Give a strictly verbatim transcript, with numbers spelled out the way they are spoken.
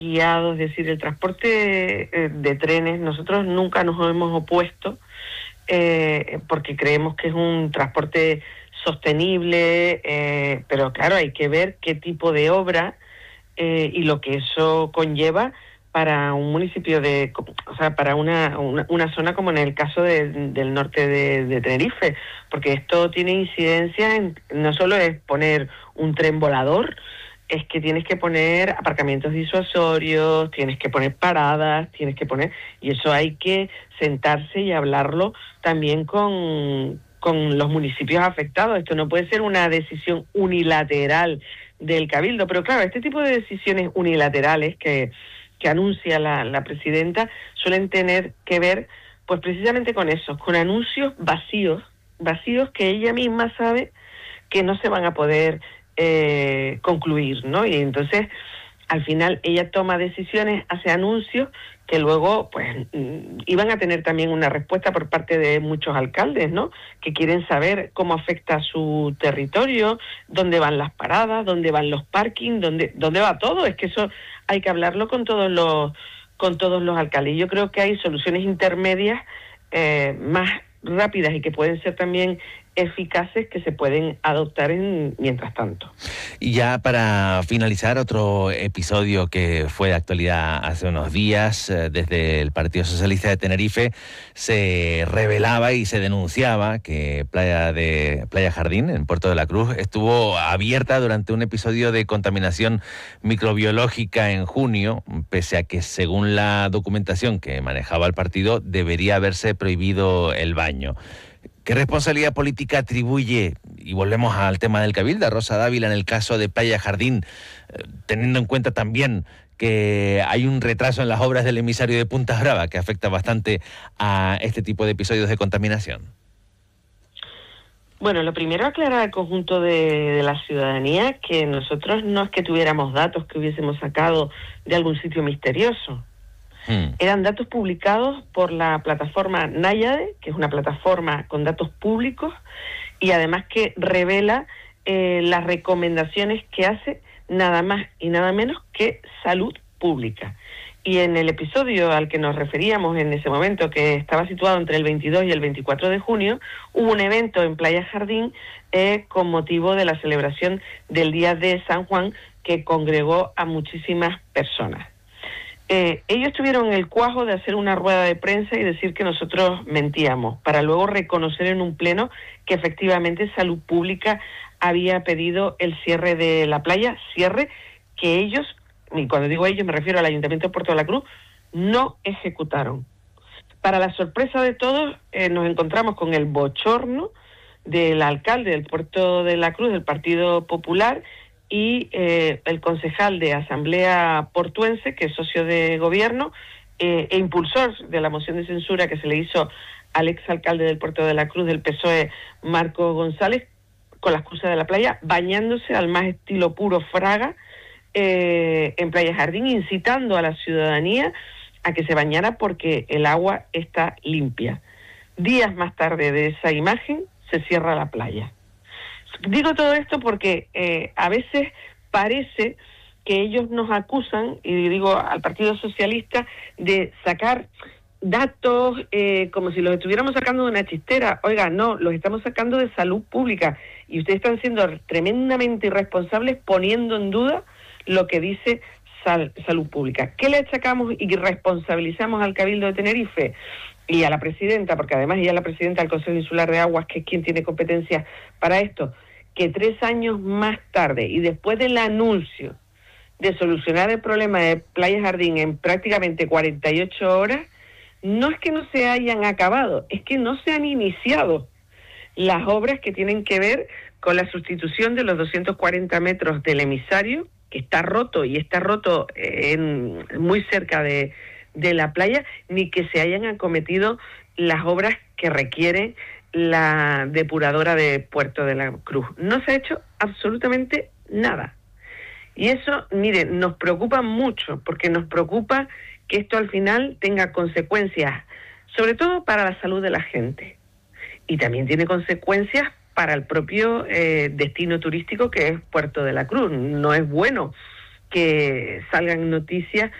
guiado, es decir, el transporte eh, de trenes, nosotros nunca nos hemos opuesto eh, porque creemos que es un transporte sostenible, eh, pero claro, hay que ver qué tipo de obra eh, y lo que eso conlleva para un municipio de, o sea, para una, una, una zona como en el caso de, del norte de, de Tenerife, porque esto tiene incidencia en, no solo es poner un tren volador, es que tienes que poner aparcamientos disuasorios, tienes que poner paradas, tienes que poner, y eso hay que sentarse y hablarlo también con, con los municipios afectados. Esto no puede ser una decisión unilateral del Cabildo, pero claro, este tipo de decisiones unilaterales que, que anuncia la, la presidenta suelen tener que ver pues precisamente con eso, con anuncios vacíos, vacíos que ella misma sabe que no se van a poder Eh, concluir, ¿no? Y entonces, al final, ella toma decisiones, hace anuncios que luego, pues, iban a tener también una respuesta por parte de muchos alcaldes, ¿no? Que quieren saber cómo afecta su territorio, dónde van las paradas, dónde van los parkings, dónde, dónde va todo. Es que eso hay que hablarlo con todos los, con todos los alcaldes. Yo creo que hay soluciones intermedias eh, más rápidas y que pueden ser también eficaces que se pueden adoptar en mientras tanto. Y ya para finalizar, otro episodio que fue de actualidad hace unos días, eh, desde el Partido Socialista de Tenerife se revelaba y se denunciaba que Playa de Playa Jardín, en Puerto de la Cruz, estuvo abierta durante un episodio de contaminación microbiológica en junio, pese a que, según la documentación que manejaba el partido, debería haberse prohibido el baño. ¿Qué responsabilidad política atribuye, y volvemos al tema del Cabildo, a Rosa Dávila en el caso de Playa Jardín, eh, teniendo en cuenta también que hay un retraso en las obras del emisario de Punta Brava que afecta bastante a este tipo de episodios de contaminación? Bueno, lo primero, aclarar al conjunto de, de la ciudadanía que nosotros no es que tuviéramos datos que hubiésemos sacado de algún sitio misterioso. Hmm. Eran datos publicados por la plataforma Náyade, que es una plataforma con datos públicos y además que revela eh, las recomendaciones que hace nada más y nada menos que Salud Pública. Y en el episodio al que nos referíamos en ese momento, que estaba situado entre el veintidós y el veinticuatro de junio, hubo un evento en Playa Jardín eh, con motivo de la celebración del Día de San Juan que congregó a muchísimas personas. Eh, ellos tuvieron el cuajo de hacer una rueda de prensa y decir que nosotros mentíamos, para luego reconocer en un pleno que efectivamente Salud Pública había pedido el cierre de la playa, cierre que ellos, y cuando digo ellos me refiero al Ayuntamiento de Puerto de la Cruz, no ejecutaron. Para la sorpresa de todos, eh, nos encontramos con el bochorno del alcalde del Puerto de la Cruz, del Partido Popular, y eh, el concejal de Asamblea Portuense, que es socio de gobierno, eh, e impulsor de la moción de censura que se le hizo al exalcalde del Puerto de la Cruz del P S O E, Marco González, con la excusa de la playa, bañándose al más estilo puro Fraga eh, en Playa Jardín, incitando a la ciudadanía a que se bañara porque el agua está limpia. Días más tarde de esa imagen, se cierra la playa. Digo todo esto porque eh, a veces parece que ellos nos acusan, y digo al Partido Socialista, de sacar datos eh, como si los estuviéramos sacando de una chistera. Oiga, no, los estamos sacando de Salud Pública y ustedes están siendo tremendamente irresponsables poniendo en duda lo que dice sal, Salud Pública. ¿Qué le achacamos y responsabilizamos al Cabildo de Tenerife y a la presidenta, porque además ella es la presidenta del Consejo Insular de Aguas, que es quien tiene competencia para esto, que tres años más tarde y después del anuncio de solucionar el problema de Playa Jardín en prácticamente cuarenta y ocho horas, no es que no se hayan acabado, es que no se han iniciado las obras que tienen que ver con la sustitución de los doscientos cuarenta metros del emisario, que está roto y está roto en, muy cerca de, de la playa, ni que se hayan acometido las obras que requiere la depuradora de Puerto de la Cruz. No se ha hecho absolutamente nada. Y eso, mire, nos preocupa mucho, porque nos preocupa que esto al final tenga consecuencias, sobre todo para la salud de la gente. Y también tiene consecuencias para el propio eh, destino turístico que es Puerto de la Cruz. No es bueno que salgan noticias